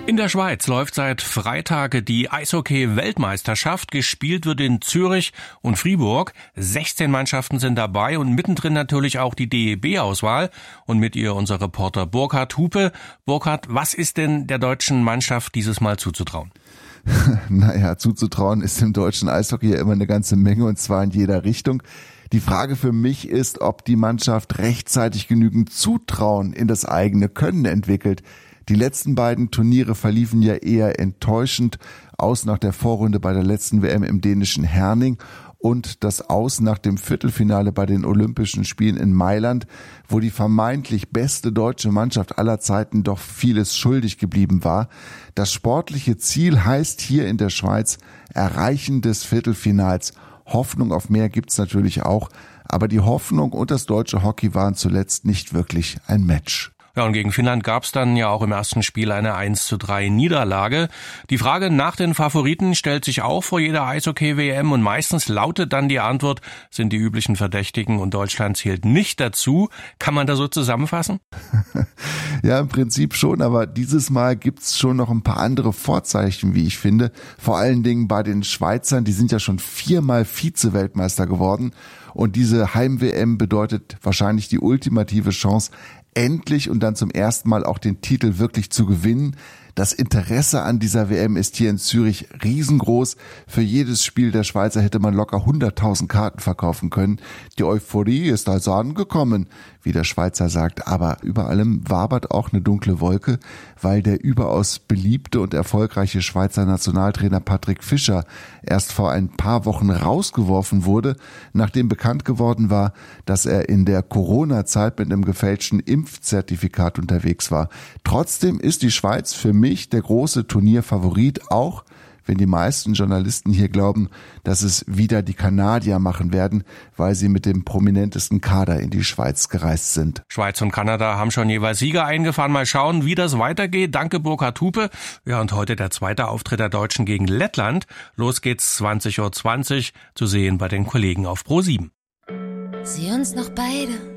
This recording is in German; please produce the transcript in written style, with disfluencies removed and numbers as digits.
In der Schweiz läuft seit Freitag die Eishockey-Weltmeisterschaft. Gespielt wird in Zürich und Fribourg. 16 Mannschaften sind dabei und mittendrin natürlich auch die DEB-Auswahl. Und mit ihr unser Reporter Burkhard Hupe. Burkhard, was ist denn der deutschen Mannschaft dieses Mal zuzutrauen? Naja, zuzutrauen ist im deutschen Eishockey ja immer eine ganze Menge, und zwar in jeder Richtung. Die Frage für mich ist, ob die Mannschaft rechtzeitig genügend Zutrauen in das eigene Können entwickelt. Die letzten beiden Turniere verliefen ja eher enttäuschend, aus nach der Vorrunde bei der letzten WM im dänischen Herning und das Aus nach dem Viertelfinale bei den Olympischen Spielen in Mailand, wo die vermeintlich beste deutsche Mannschaft aller Zeiten doch vieles schuldig geblieben war. Das sportliche Ziel heißt hier in der Schweiz Erreichen des Viertelfinals. Hoffnung auf mehr gibt's natürlich auch, aber die Hoffnung und das deutsche Hockey waren zuletzt nicht wirklich ein Match. Ja, und gegen Finnland gab's dann ja auch im ersten Spiel eine 1:3 Niederlage. Die Frage nach den Favoriten stellt sich auch vor jeder Eishockey-WM und meistens lautet dann die Antwort, sind die üblichen Verdächtigen und Deutschland zählt nicht dazu. Kann man da so zusammenfassen? Ja, im Prinzip schon, aber dieses Mal gibt's schon noch ein paar andere Vorzeichen, wie ich finde. Vor allen Dingen bei den Schweizern, die sind ja schon 4-mal Vize-Weltmeister geworden. Und diese Heim-WM bedeutet wahrscheinlich die ultimative Chance, endlich und dann zum ersten Mal auch den Titel wirklich zu gewinnen. Das Interesse an dieser WM ist hier in Zürich riesengroß. Für jedes Spiel der Schweizer hätte man locker 100.000 Karten verkaufen können. Die Euphorie ist also angekommen, wie der Schweizer sagt. Aber über allem wabert auch eine dunkle Wolke, weil der überaus beliebte und erfolgreiche Schweizer Nationaltrainer Patrick Fischer erst vor ein paar Wochen rausgeworfen wurde, nachdem bekannt geworden war, dass er in der Corona-Zeit mit einem gefälschten Impfzertifikat unterwegs war. Trotzdem ist die Schweiz für mich der große Turnierfavorit, auch wenn die meisten Journalisten hier glauben, dass es wieder die Kanadier machen werden, weil sie mit dem prominentesten Kader in die Schweiz gereist sind. Schweiz und Kanada haben schon jeweils Sieger eingefahren. Mal schauen, wie das weitergeht. Danke, Burkhard Hupe. Ja, und heute der zweite Auftritt der Deutschen gegen Lettland. Los geht's 20:20 Uhr, zu sehen bei den Kollegen auf Pro7. Sieh uns noch beide